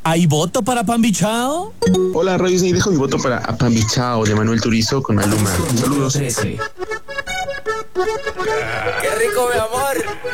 ¿Hay voto para Pambichao? Hola, Radio Disney, dejo mi voto para Apambichao de Manuel Turizo con Maluma. Saludos. Qué rico, mi amor.